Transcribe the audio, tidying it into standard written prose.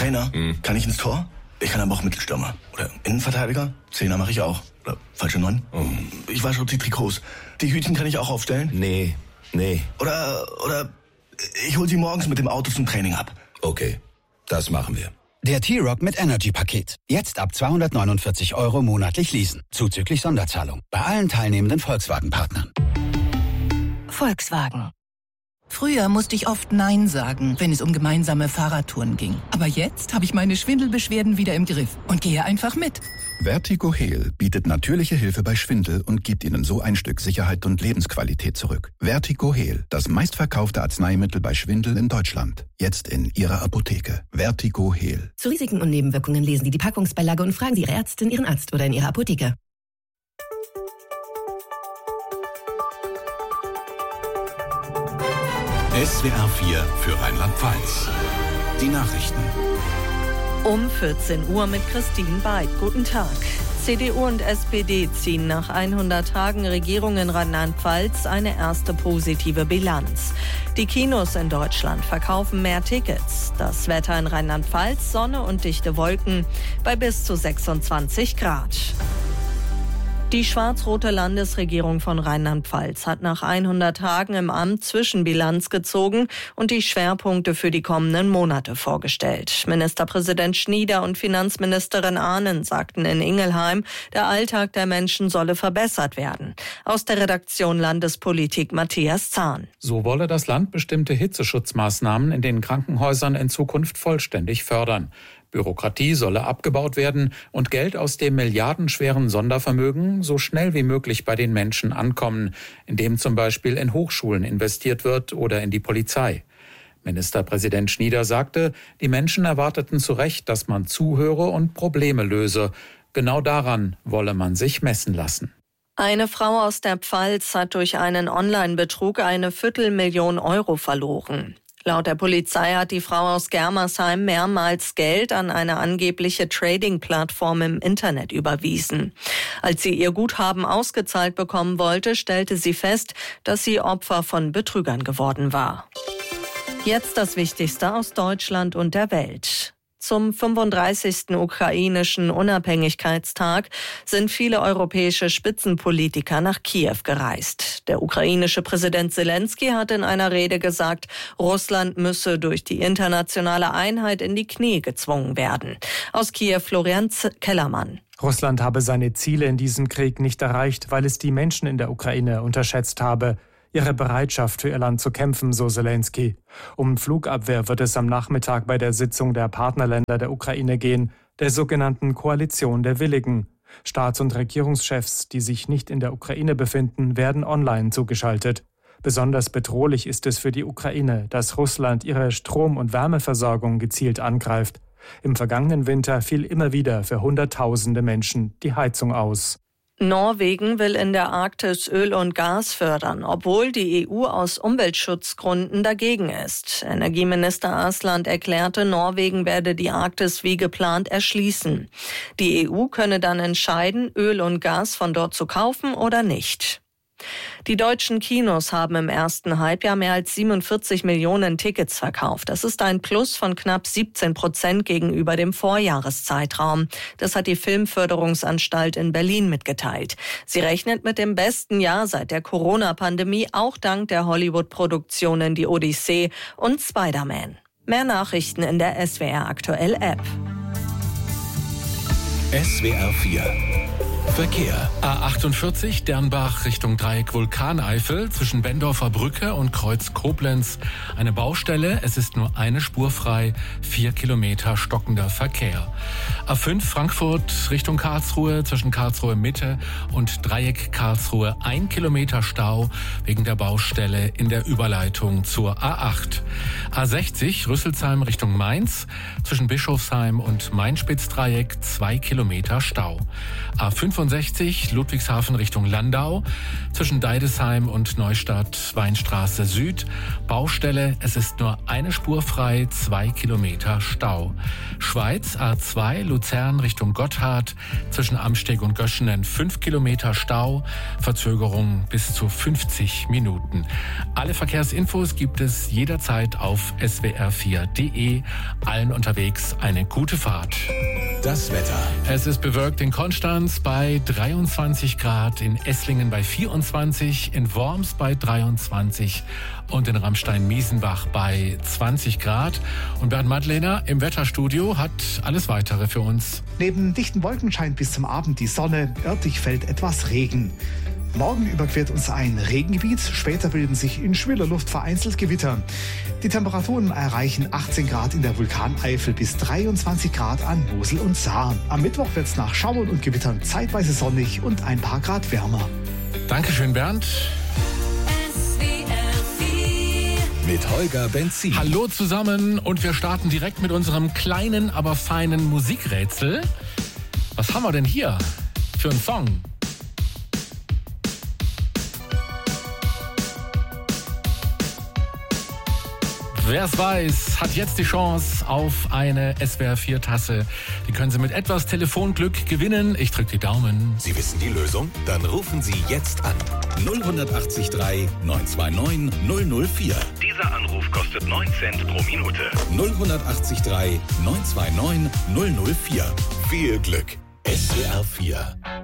Trainer. Kann ich ins Tor? Ich kann aber auch Mittelstürmer. Oder Innenverteidiger. Zehner mache ich auch. Oder falsche 9. Ich wasche auch die Trikots. Die Hütchen kann ich auch aufstellen? Nee. Oder ich hol sie morgens mit dem Auto zum Training ab. Okay, das machen wir. Der T-Roc mit Energy-Paket. Jetzt ab 249 € monatlich leasen. Zuzüglich Sonderzahlung. Bei allen teilnehmenden Volkswagen-Partnern. Volkswagen. Früher musste ich oft Nein sagen, wenn es um gemeinsame Fahrradtouren ging. Aber jetzt habe ich meine Schwindelbeschwerden wieder im Griff und gehe einfach mit. Vertigo Heal bietet natürliche Hilfe bei Schwindel und gibt Ihnen so ein Stück Sicherheit und Lebensqualität zurück. Vertigo Heal, das meistverkaufte Arzneimittel bei Schwindel in Deutschland. Jetzt in Ihrer Apotheke. Vertigo Heal. Zu Risiken und Nebenwirkungen lesen Sie die Packungsbeilage und fragen Sie Ihre Ärztin, Ihren Arzt oder in Ihrer Apotheke. SWR 4 für Rheinland-Pfalz. Die Nachrichten. Um 14 Uhr mit Christine Beid. Guten Tag. CDU und SPD ziehen nach 100 Tagen Regierung in Rheinland-Pfalz eine erste positive Bilanz. Die Kinos in Deutschland verkaufen mehr Tickets. Das Wetter in Rheinland-Pfalz, Sonne und dichte Wolken bei bis zu 26 Grad. Die schwarz-rote Landesregierung von Rheinland-Pfalz hat nach 100 Tagen im Amt Zwischenbilanz gezogen und die Schwerpunkte für die kommenden Monate vorgestellt. Ministerpräsident Schnieder und Finanzministerin Ahnen sagten in Ingelheim, der Alltag der Menschen solle verbessert werden. Aus der Redaktion Landespolitik Matthias Zahn. So wolle das Land bestimmte Hitzeschutzmaßnahmen in den Krankenhäusern in Zukunft vollständig fördern. Bürokratie solle abgebaut werden und Geld aus dem milliardenschweren Sondervermögen so schnell wie möglich bei den Menschen ankommen, indem zum Beispiel in Hochschulen investiert wird oder in die Polizei. Ministerpräsident Schnieder sagte, die Menschen erwarteten zu Recht, dass man zuhöre und Probleme löse. Genau daran wolle man sich messen lassen. Eine Frau aus der Pfalz hat durch einen Online-Betrug eine 250.000 € verloren. Laut der Polizei hat die Frau aus Germersheim mehrmals Geld an eine angebliche Trading-Plattform im Internet überwiesen. Als sie ihr Guthaben ausgezahlt bekommen wollte, stellte sie fest, dass sie Opfer von Betrügern geworden war. Jetzt das Wichtigste aus Deutschland und der Welt. Zum 35. ukrainischen Unabhängigkeitstag sind viele europäische Spitzenpolitiker nach Kiew gereist. Der ukrainische Präsident Zelensky hat in einer Rede gesagt, Russland müsse durch die internationale Einheit in die Knie gezwungen werden. Aus Kiew Florian Kellermann. Russland habe seine Ziele in diesem Krieg nicht erreicht, weil es die Menschen in der Ukraine unterschätzt habe. Ihre Bereitschaft für ihr Land zu kämpfen, so Zelensky. Um Flugabwehr wird es am Nachmittag bei der Sitzung der Partnerländer der Ukraine gehen, der sogenannten Koalition der Willigen. Staats- und Regierungschefs, die sich nicht in der Ukraine befinden, werden online zugeschaltet. Besonders bedrohlich ist es für die Ukraine, dass Russland ihre Strom- und Wärmeversorgung gezielt angreift. Im vergangenen Winter fiel immer wieder für Hunderttausende Menschen die Heizung aus. Norwegen will in der Arktis Öl und Gas fördern, obwohl die EU aus Umweltschutzgründen dagegen ist. Energieminister Aasland erklärte, Norwegen werde die Arktis wie geplant erschließen. Die EU könne dann entscheiden, Öl und Gas von dort zu kaufen oder nicht. Die deutschen Kinos haben im ersten Halbjahr mehr als 47 Millionen Tickets verkauft. Das ist ein Plus von knapp 17% gegenüber dem Vorjahreszeitraum. Das hat die Filmförderungsanstalt in Berlin mitgeteilt. Sie rechnet mit dem besten Jahr seit der Corona-Pandemie, auch dank der Hollywood-Produktionen Die Odyssee und Spider-Man. Mehr Nachrichten in der SWR Aktuell App. SWR 4 Verkehr. A48 Dernbach Richtung Dreieck Vulkaneifel zwischen Bendorfer Brücke und Kreuz Koblenz. Eine Baustelle, es ist nur eine Spur frei, 4 Kilometer stockender Verkehr. A5 Frankfurt Richtung Karlsruhe zwischen Karlsruhe Mitte und Dreieck Karlsruhe 1 Kilometer Stau wegen der Baustelle in der Überleitung zur A8. A60 Rüsselsheim Richtung Mainz zwischen Bischofsheim und Main-Spitz-Dreieck 2 Kilometer Stau. A50 A65 Ludwigshafen Richtung Landau zwischen Deidesheim und Neustadt Weinstraße Süd. Baustelle, es ist nur eine Spur frei, 2 Kilometer Stau. Schweiz A2 Luzern Richtung Gotthard zwischen Amsteg und Göschenen 5 Kilometer Stau. Verzögerung bis zu 50 Minuten. Alle Verkehrsinfos gibt es jederzeit auf swr4.de. Allen unterwegs eine gute Fahrt. Das Wetter. Es ist bewölkt in Konstanz bei 23 Grad, in Esslingen bei 24, in Worms bei 23 und in Ramstein-Miesenbach bei 20 Grad. Und Bernd Madlener im Wetterstudio hat alles Weitere für uns. Neben dichten Wolken scheint bis zum Abend die Sonne, örtlich fällt etwas Regen. Morgen überquert uns ein Regengebiet, später bilden sich in schwüler Luft vereinzelt Gewitter. Die Temperaturen erreichen 18 Grad in der Vulkaneifel bis 23 Grad an Mosel und Saar. Am Mittwoch wird es nach Schauern und Gewittern zeitweise sonnig und ein paar Grad wärmer. Dankeschön, Bernd. Mit Holger Benzin. Hallo zusammen und wir starten direkt mit unserem kleinen, aber feinen Musikrätsel. Was haben wir denn hier für einen Song? Wer es weiß, hat jetzt die Chance auf eine SWR4-Tasse. Die können Sie mit etwas Telefonglück gewinnen. Ich drücke die Daumen. Sie wissen die Lösung? Dann rufen Sie jetzt an. 080 3 929 004. Dieser Anruf kostet 9 Cent pro Minute. 080 3 929 004. Viel Glück. SWR4.